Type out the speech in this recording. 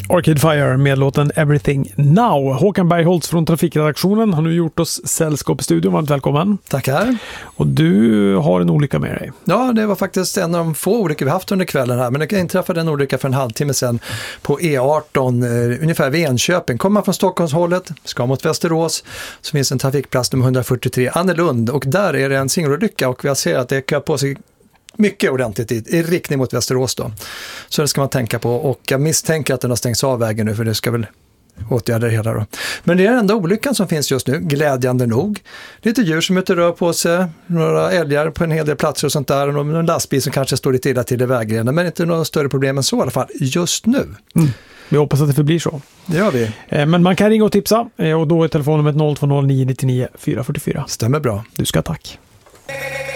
Arcade Fire med låten Everything Now. Håkan Bergholtz från Trafikredaktionen har nu gjort oss sällskap i studion. Varmt välkommen. Tackar. Och du har en olycka med dig. Ja, det var faktiskt en av de få olyckor vi haft under kvällen här. Men det inträffade en olycka för en halvtimme sedan på E18, ungefär vid Enköping. Kommer man från Stockholmshållet, ska mot Västerås, så finns en trafikplats nummer 143, Annelund. Och där är det en singelolycka och vi ser att det kör på sig mycket ordentligt i riktning mot Västerås då. Så det ska man tänka på, och jag misstänker att den har stängts av vägen nu, för det ska väl åtgärda det hela då. Men det är den enda olyckan som finns just nu, glädjande nog. Lite djur som inte rör på sig, några älgar på en hel del platser och sånt där, och någon lastbil som kanske står lite illa till i vägrenen, men inte några större problem än så i alla fall just nu. Mm. Vi hoppas att det förblir så. Det gör vi. Men man kan ringa och tipsa, och då är telefonnumret 020 999 444. Stämmer bra. Du ska tack.